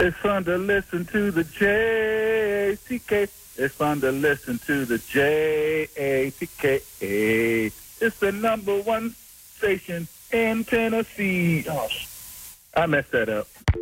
It's fun to listen to the JATK. It's fun to listen to the JATK. It's the number one station in Tennessee. Oh, I messed that up.